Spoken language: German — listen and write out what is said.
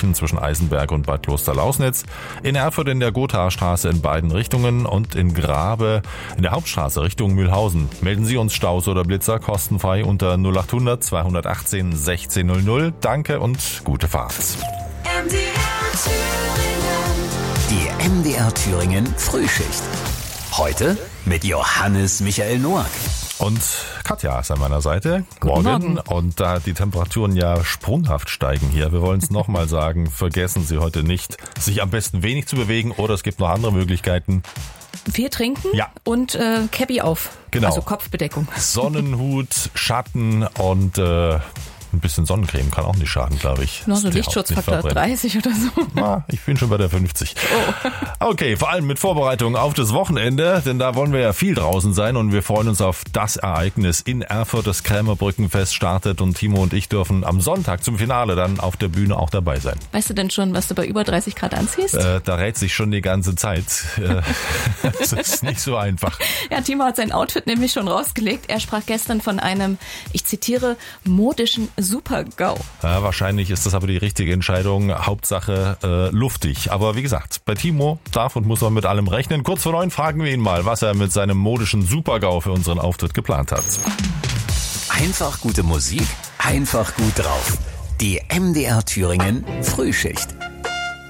Gelsenkirchen zwischen Eisenberg und Bad Klosterlausnitz, in Erfurt in der Gothastraße in beiden Richtungen und in Grabe in der Hauptstraße Richtung Mühlhausen. Melden Sie uns Staus oder Blitzer kostenfrei unter 0800 218 1600. Danke und gute Fahrt. Die MDR Thüringen Frühschicht. Heute mit Johannes Michael Noack. Und Katja ist an meiner Seite. Guten Morgen. Und da die Temperaturen ja sprunghaft steigen hier, wir wollen es nochmal sagen, vergessen Sie heute nicht, sich am besten wenig zu bewegen oder es gibt noch andere Möglichkeiten. Wir trinken Ja. und Cappy auf. Genau. Also Kopfbedeckung. Sonnenhut, Schatten und ein bisschen Sonnencreme kann auch nicht schaden, glaube ich. Noch so Dass die Lichtschutzfaktor Haut nicht verbrennt. 30 oder so. Ich bin schon bei der 50. Okay, vor allem mit Vorbereitung auf das Wochenende, denn da wollen wir ja viel draußen sein und wir freuen uns auf das Ereignis in Erfurt. Das Krämerbrückenfest startet und Timo und ich dürfen am Sonntag zum Finale dann auf der Bühne auch dabei sein. Weißt du denn schon, was du bei über 30 Grad anziehst? Da rät sich schon die ganze Zeit. Das ist nicht so einfach. Ja, Timo hat sein Outfit nämlich schon rausgelegt. Er sprach gestern von einem, ich zitiere, modischen Super-GAU. Ja, wahrscheinlich ist das aber die richtige Entscheidung. Hauptsache luftig. Aber wie gesagt, bei Timo darf und muss man mit allem rechnen. Kurz vor 9 fragen wir ihn mal, was er mit seinem modischen Super-GAU für unseren Auftritt geplant hat. Einfach gute Musik, einfach gut drauf. Die MDR Thüringen Frühschicht.